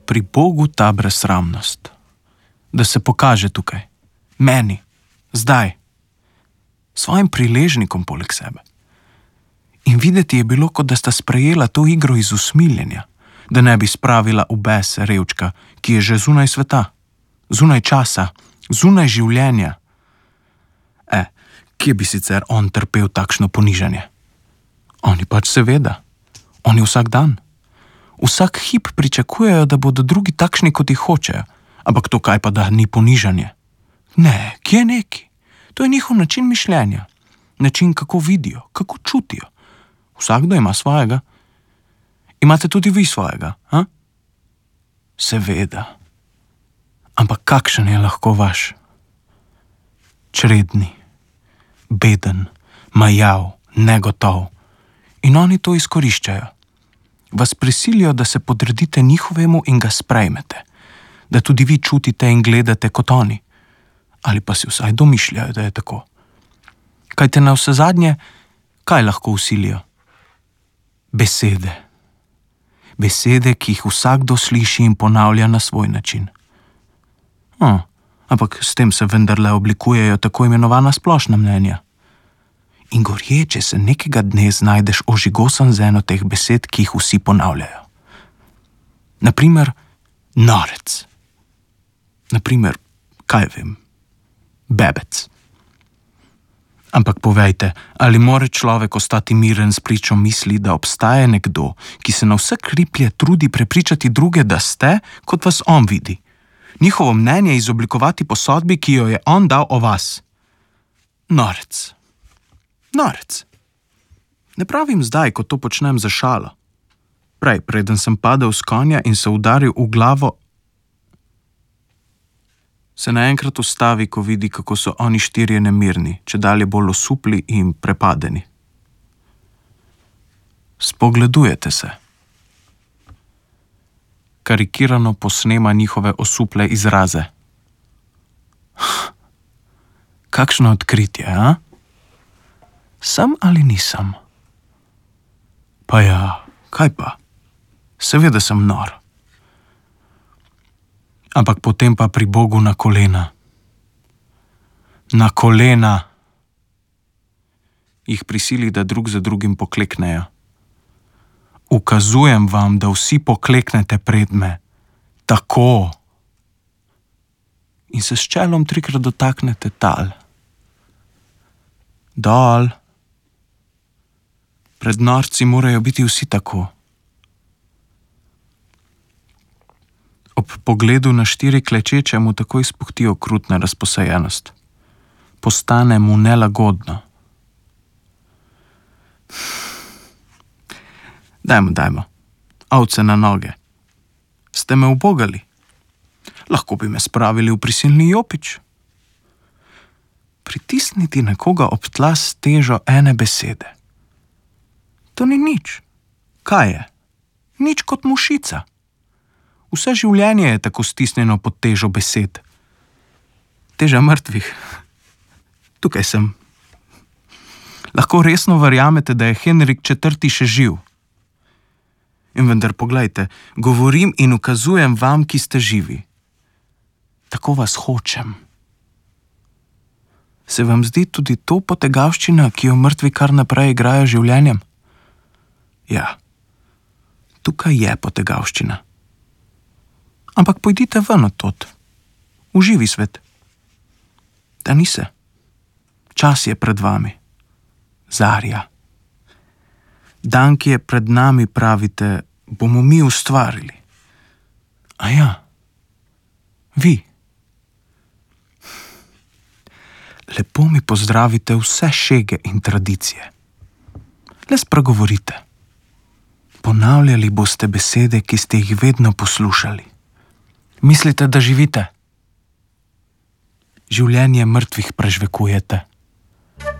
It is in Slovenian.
pri Bogu ta brezsramnost, da se pokaže tukaj, meni, zdaj, svojim priležnikom poleg sebe. In videti je bilo, kot da sta sprejela to igro iz usmiljenja, da ne bi spravila v bes revčka, ki je že zunaj sveta, zunaj časa, zunaj življenja. Kje bi sicer on trpel takšno ponižanje? Oni pač seveda, oni vsak dan. Vsak hip pričakujejo, da bodo drugi takšni, kot jih hočejo, ampak to kaj pa da ni ponižanje? Ne, kje neki? To je njihov način mišljenja, način, kako vidijo, kako čutijo. Vsakdo ima svojega. Imate tudi vi svojega, a? Seveda. Ampak kakšen je lahko vaš? Čredni, beden, majav, negotov. In oni to izkoriščajo. Vas prisilijo, da se podredite njihovemu in ga sprejmete. Da tudi vi čutite in gledate kot oni. Ali pa si vsaj domišljajo, da je tako. Kajte navsezadnje, kaj lahko vsilijo? Besede. Besede, ki jih vsakdo sliši in ponavlja na svoj način. Ampak s tem se vendarle oblikujejo tako imenovana splošna mnenja. In gorje, če se nekega dne znajdeš ožigosan z eno teh besed, ki jih vsi ponavljajo. Naprimer, norec. Naprimer, kaj vem, bebec. Ampak povejte, ali more človek ostati miren s pričo misli, da obstaja nekdo, ki se na vse kriplje trudi prepričati druge, da ste, kot vas on vidi. Njihovo mnenje izoblikovati po sodbi, ki jo je on dal o vas. Norec. Norec. Ne pravim zdaj, ko to počnem za šalo. Prej, preden sem padel s konja in se udaril v glavo, se naenkrat ustavi, ko vidi, kako so oni štirje nemirni, čedalje bolj osupli in prepadeni. Spogledujete se. Karikirano posnema njihove osuple izraze. Kakšno odkritje, a? Sem ali nisem? Pa ja, kaj pa? Seveda sem nor. Ampak potem pa pri Bogu na kolena. Na kolena. Jih prisili, da drug za drugim pokleknejo. Ukazujem vam, da vsi pokleknete pred me. Tako. In se s čelom 3-krat dotaknete tal. Dol. Pred norci morajo biti vsi tako. Ob pogledu na 4 klečeče mu takoj spuhti okrutna razposajenost. Postane mu nelagodno. Dajmo. Ovce na noge. Ste me ubogali? Lahko bi me spravili v prisilni jopič. Pritisniti nekoga ob tla s težo ene besede. To ni nič. Kaj je? Nič kot mušica. Vse življenje je tako stisnjeno pod težo besed. Teža mrtvih. Tukaj sem. Lahko resno verjamete, da je Henrik IV. Še živ. In vendar poglejte, govorim in ukazujem vam, ki ste živi. Tako vas hočem. Se vam zdi tudi to potegavščina, ki jo mrtvi kar naprej igrajo življenjem? Ja, tukaj je potegavščina. Ampak pojdite ven od tod. V živi svet. Da ni se. Čas je pred vami. Zarja. Dan, ki je pred nami, pravite, bomo mi ustvarili. A ja, vi. Lepo mi pozdravite vse šege in tradicije. Le spregovorite. Ponavljali boste besede, ki ste jih vedno poslušali. Mislite, da živite? Življenje mrtvih prežvekujete.